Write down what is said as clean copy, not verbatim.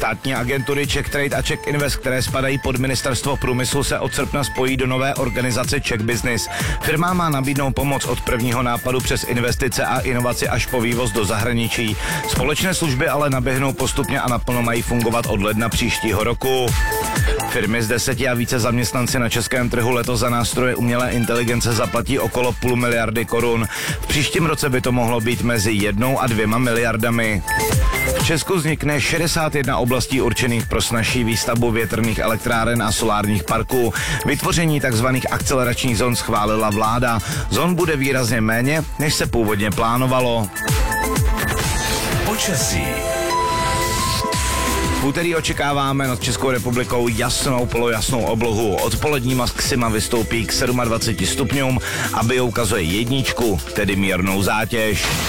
Státní agentury Czech Trade a Czech Invest, které spadají pod ministerstvo průmyslu, se od srpna spojí do nové organizace Czech Business. Firma má nabídnout pomoc od prvního nápadu přes investice a inovaci až po vývoz do zahraničí. Společné služby ale naběhnou postupně a naplno mají fungovat od ledna příštího roku. Firmy s 10 a více zaměstnanci na českém trhu letos za nástroje umělé inteligence zaplatí okolo 0,5 miliardy korun. V příštím roce by to mohlo být mezi 1 a 2 miliardami. V Česku vznikne 61 oblastí určených pro snazší výstavbu větrných elektráren a solárních parků. Vytvoření tzv. Akceleračních zón schválila vláda. Zón bude výrazně méně, než se původně plánovalo. Počasí. V úterý očekáváme nad Českou republikou jasnou polojasnou oblohu. Odpolední maxima vystoupí k 27 stupňům a bio ukazuje 1, tedy mírnou zátěž.